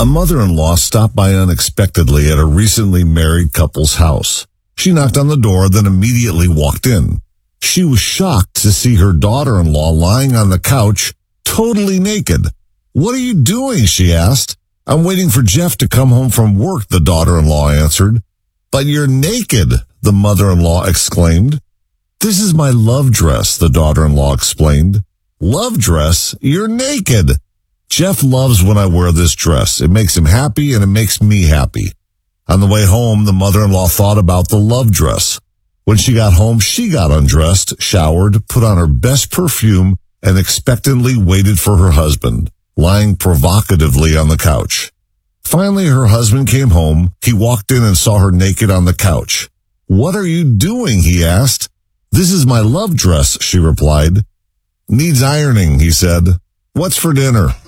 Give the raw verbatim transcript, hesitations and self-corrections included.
A mother-in-law stopped by unexpectedly at a recently married couple's house. She knocked on the door, then immediately walked in. She was shocked to see her daughter-in-law lying on the couch, totally naked. "What are you doing?" she asked. "I'm waiting for Jeff to come home from work," the daughter-in-law answered. "But you're naked," the mother-in-law exclaimed. "This is my love dress," the daughter-in-law explained. "Love dress? You're naked." "Jeff loves when I wear this dress. It makes him happy and it makes me happy." On the way home, the mother-in-law thought about the love dress. When she got home, she got undressed, showered, put on her best perfume, and expectantly waited for her husband, lying provocatively on the couch. Finally, her husband came home. He walked in and saw her naked on the couch. "What are you doing?" he asked. "This is my love dress," she replied. "Needs ironing," he said. "What's for dinner?"